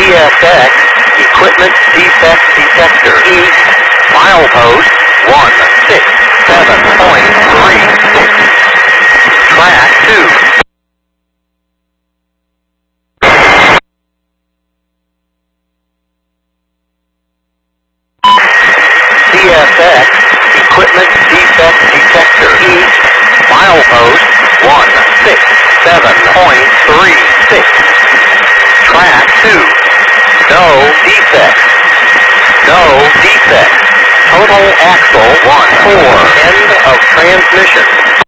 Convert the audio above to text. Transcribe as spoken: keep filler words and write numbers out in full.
S X, equipment defect detector. East, milepost one six seven point three six. Track two. C S X, equipment defect detector. East, milepost one six seven point three six. Track two. No defect. No defect. Total axle one four. End of transmission.